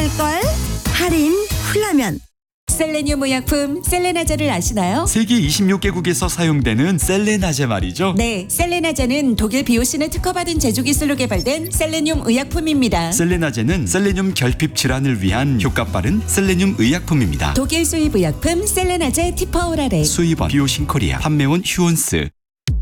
할걸? 할인 훌라면. 셀레늄 의약품 셀레나제를 아시나요? 세계 26개국에서 사용되는 셀레나제 말이죠. 네, 셀레나제는 독일 비오신을 특허받은 제조 기술로 개발된 셀레늄 의약품입니다. 셀레나제는 셀레늄 결핍 질환을 위한 효과 빠른 셀레늄 의약품입니다. 독일 수입 의약품 셀레나제 티퍼오라렉. 수입원 비오신 코리아, 판매원 휴온스.